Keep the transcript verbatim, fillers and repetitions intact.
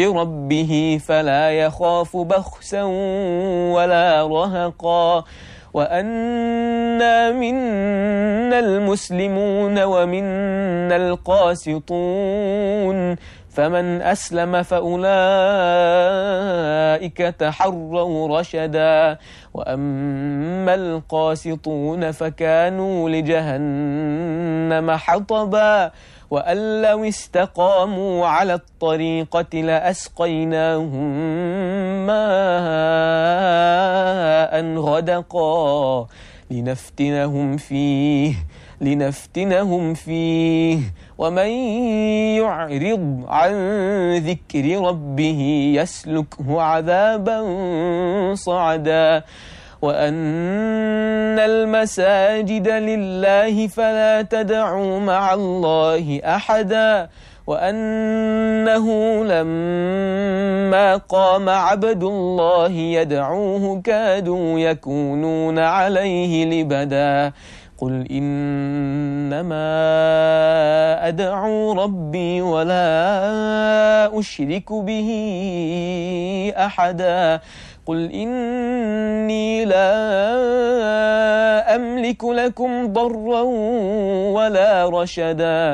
ربه فلا يخاف بخسا ولا رهقا وأنا منا المسلمون ومنا القاسطون فمن أسلم فأولئك تحروا رشدا وأما القاسطون فكانوا لجهنم حطبا وأن لو استقاموا على الطريقة لأسقيناهم ماء غدقا لنفتنهم فيه لنفتنهم فيه ومن يعرض عن ذكر ربه يسلكه عذابا صعدا وأن المساجد لله فلا تدعوا مع الله أحدا وأنه لما قام عبد الله يدعوه كادوا يكونون عليه لبدا قل إنما أدعو ربي ولا أشرك به أحدا قل إني لا أملك لكم ضرا ولا رشدا